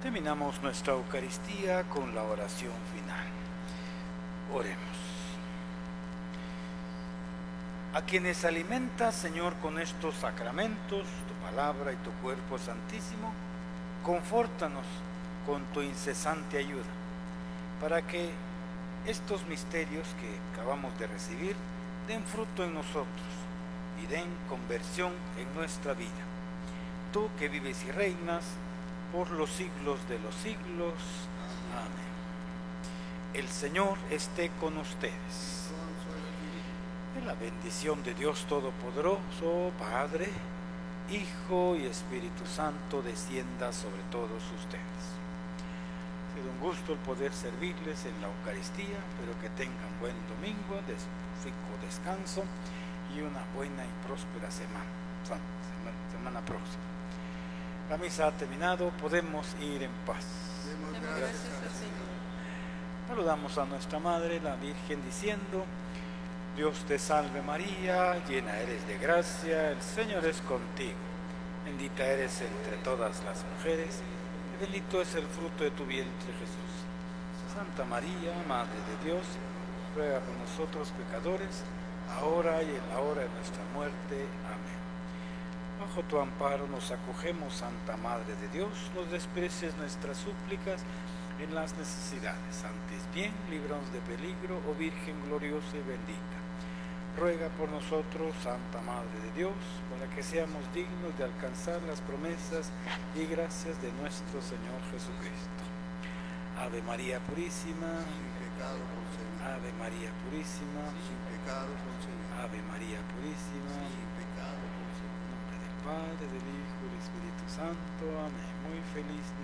Terminamos nuestra Eucaristía con la oración final. Oremos. A quienes alimentas, Señor, con estos sacramentos, tu palabra y tu cuerpo santísimo, confórtanos con tu incesante ayuda, para que estos misterios que acabamos de recibir den fruto en nosotros y den conversión en nuestra vida. Tú que vives y reinas por los siglos de los siglos. Amén. El Señor esté con ustedes. En la bendición de Dios Todopoderoso, Padre, Hijo y Espíritu Santo, descienda sobre todos ustedes. Ha sido un gusto el poder servirles en la Eucaristía. Espero que tengan buen domingo, rico descanso y una buena y próspera semana próxima. La misa ha terminado, podemos ir en paz. Gracias al Señor. Saludamos a nuestra Madre, la Virgen, diciendo: Dios te salve María, llena eres de gracia, el Señor es contigo. Bendita eres entre todas las mujeres, y bendito es el fruto de tu vientre, Jesús. Santa María, Madre de Dios, ruega por nosotros pecadores, ahora y en la hora de nuestra muerte. Amén. Bajo tu amparo nos acogemos, Santa Madre de Dios, no desprecies nuestras súplicas en las necesidades. Antes bien, líbranos de peligro, oh Virgen gloriosa y bendita. Ruega por nosotros, Santa Madre de Dios, para que seamos dignos de alcanzar las promesas y gracias de nuestro Señor Jesucristo. Ave María Purísima, sin pecado concebida. Ave María Purísima, Sin pecado concebida. Ave María Purísima. Sin pecado concebida. Padre, del Hijo y del Espíritu Santo. Amén. Muy feliz